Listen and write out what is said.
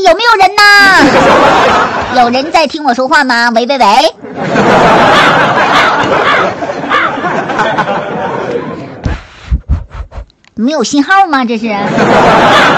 有没有人呐？有人在听我说话吗？喂喂喂。没有信号吗？这是